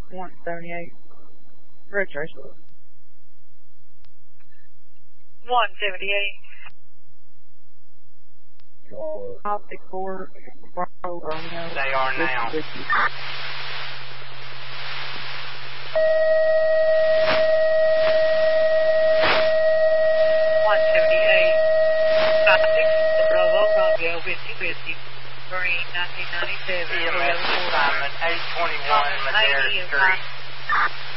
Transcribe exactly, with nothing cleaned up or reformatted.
one seventy-eight. Road trace. one seventy-eight. Optic four, Bravo, Romeo. They are now. one seventy-eight. Optic Bravo, Romeo, fifty fifty. Marine, nineteen ninety-seven. E M S assignment eight twenty-one Madera Street.